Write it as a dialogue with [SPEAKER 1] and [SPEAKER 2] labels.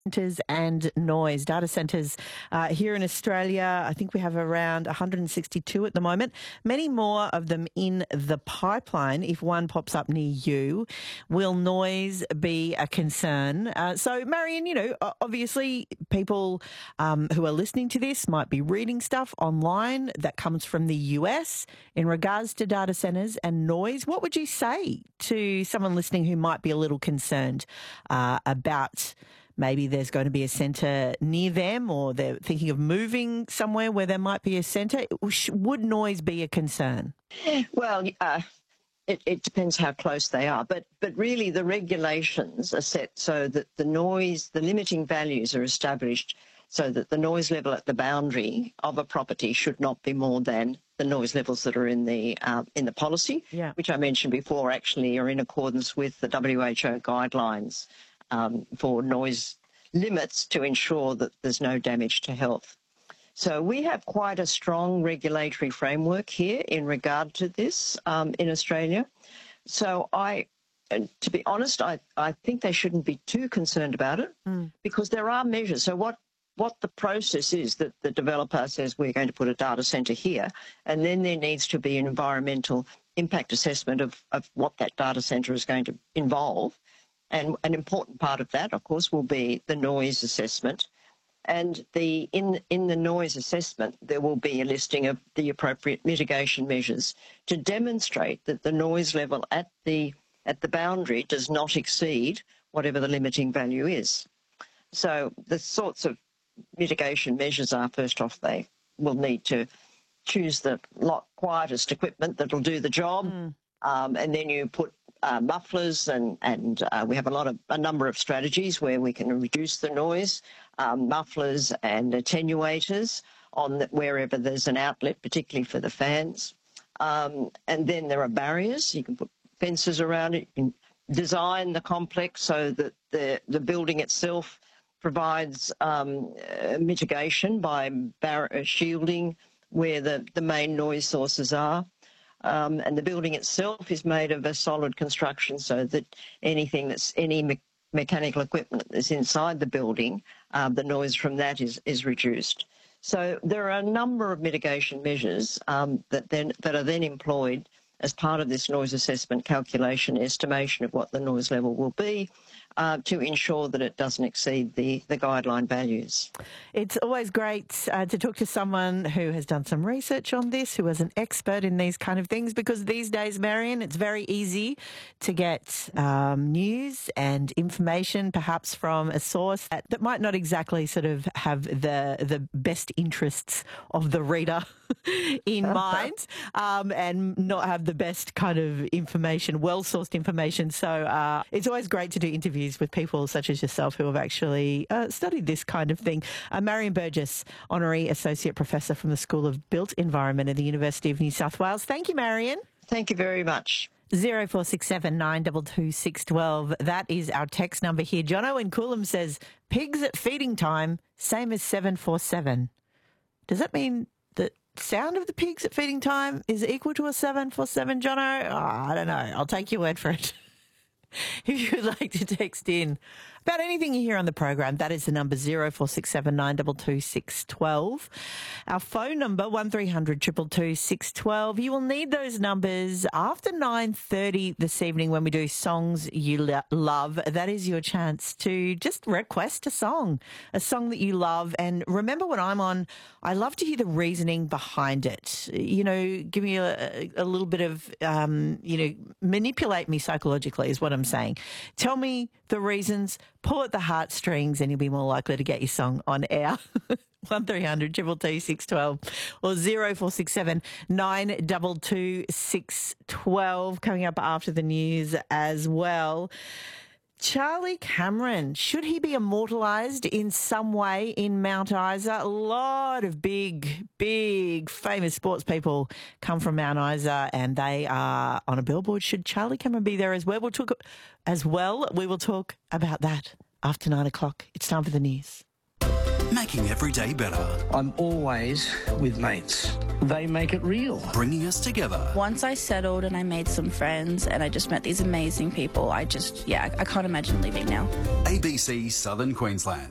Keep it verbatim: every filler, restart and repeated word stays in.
[SPEAKER 1] Centres and noise. Data centres uh, here in Australia, I think we have around one hundred sixty-two at the moment. Many more of them in the pipeline if one pops up near you. Will noise be a concern? Uh, so, Marion, you know, obviously people um, who are listening to this might be reading stuff online that comes from the U S in regards to data centres and noise. What would you say to someone listening who might be a little concerned uh, about maybe there's going to be a centre near them, or they're thinking of moving somewhere where there might be a centre? Would noise be a concern?
[SPEAKER 2] Well, uh, it, it depends how close they are. But, but really the regulations are set so that the noise, the limiting values are established so that the noise level at the boundary of a property should not be more than the noise levels that are in the uh, in the policy,
[SPEAKER 1] yeah.
[SPEAKER 2] which I mentioned before actually are in accordance with the W H O guidelines Um, for noise limits to ensure that there's no damage to health. So we have quite a strong regulatory framework here in regard to this um, in Australia. So I, to be honest, I, I think they shouldn't be too concerned about it mm. because there are measures. So what, what the process is that the developer says we're going to put a data centre here, and then there needs to be an environmental impact assessment of, of what that data centre is going to involve. And an important part of that, of course, will be the noise assessment. And the in in the noise assessment, there will be a listing of the appropriate mitigation measures to demonstrate that the noise level at the at the boundary does not exceed whatever the limiting value is. So the sorts of mitigation measures are, first off, they will need to choose the lot quietest equipment that'll do the job, mm. um, and then you put Uh, mufflers and, and uh, we have a lot of a number of strategies where we can reduce the noise, um, mufflers and attenuators on the, wherever there's an outlet, particularly for the fans. Um, and then there are barriers. You can put fences around it. You can design the complex so that the, the building itself provides um, uh, mitigation by bar- shielding where the, the main noise sources are. Um, and the building itself is made of a solid construction so that anything that's any me- mechanical equipment that's inside the building, uh, the noise from that is, is reduced. So there are a number of mitigation measures um, that then that are then employed as part of this noise assessment calculation estimation of what the noise level will be uh, to ensure that it doesn't exceed the, the guideline values.
[SPEAKER 1] It's always great uh, to talk to someone who has done some research on this, who is an expert in these kind of things, because these days, Marion, it's very easy to get um, news and information perhaps from a source that, that might not exactly sort of have the, the best interests of the reader in mind um, and not have the best kind of information, well-sourced information. So uh, it's always great to do interviews with people such as yourself who have actually uh, studied this kind of thing. Uh, Marion Burgess, Honorary Associate Professor from the School of Built Environment at the University of New South Wales. Thank you, Marion.
[SPEAKER 2] Thank you very much.
[SPEAKER 1] zero four six seven nine two two six one two. That is our text number here. Jono in Coolum says, pigs at feeding time, same as seven four seven. Does that mean that sound of the pigs at feeding time is equal to a seven four seven, Jono? Oh, I don't know. I'll take your word for it. If you would like to text in about anything you hear on the program, that is the number zero four six seven nine two two six one two. Our phone number one three hundred two two two six one two. You will need those numbers after nine thirty this evening when we do Songs You Lo- Love. That is your chance to just request a song, a song that you love. And remember, when I'm on, I love to hear the reasoning behind it. You know, give me a, a little bit of, um, you know, manipulate me psychologically is what I'm saying. Tell me the reasons, pull at the heartstrings, and you'll be more likely to get your song on air. one three hundred two two two six one two or zero four six seven nine two two six one two coming up after the news as well. Charlie Cameron, should he be immortalised in some way in Mount Isa? A lot of big, big, famous sports people come from Mount Isa and they are on a billboard. Should Charlie Cameron be there as well? We'll talk, as well, we will talk about that after nine o'clock. It's time for the news.
[SPEAKER 3] Making every day better.
[SPEAKER 4] I'm always with mates. They make it real.
[SPEAKER 3] Bringing us together.
[SPEAKER 5] Once I settled and I made some friends and I just met these amazing people, I just, yeah, I can't imagine leaving now.
[SPEAKER 3] A B C Southern Queensland.